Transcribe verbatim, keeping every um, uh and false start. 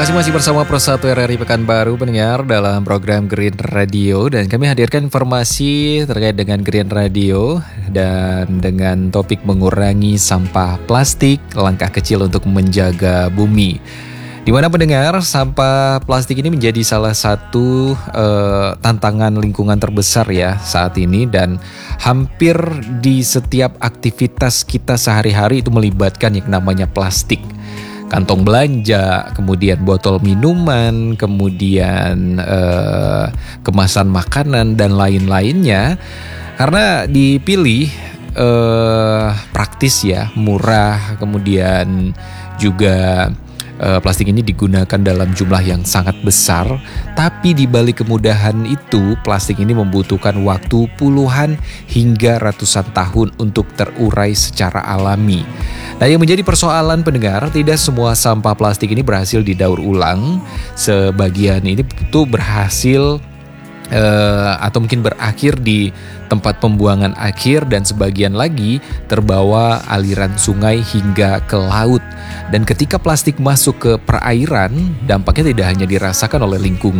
kasih masih bersama Pro satu R R I Pekanbaru pendengar dalam program Green Radio, dan kami hadirkan informasi terkait dengan Green Radio dan dengan topik mengurangi sampah plastik, langkah kecil untuk menjaga bumi. Di mana pendengar, sampah plastik ini menjadi salah satu uh, tantangan lingkungan terbesar ya saat ini, dan hampir di setiap aktivitas kita sehari-hari itu melibatkan yang namanya plastik. Kantong belanja, kemudian botol minuman, kemudian eh, kemasan makanan dan lain-lainnya. Karena dipilih eh, praktis ya, murah, kemudian juga eh, plastik ini digunakan dalam jumlah yang sangat besar. Tapi di balik kemudahan itu, plastik ini membutuhkan waktu puluhan hingga ratusan tahun untuk terurai secara alami. Nah, yang menjadi persoalan pendengar, tidak semua sampah plastik ini berhasil didaur ulang. Sebagian ini tuh berhasil uh, atau mungkin berakhir di tempat pembuangan akhir, dan sebagian lagi terbawa aliran sungai hingga ke laut. Dan ketika plastik masuk ke perairan, dampaknya tidak hanya dirasakan oleh lingkungan,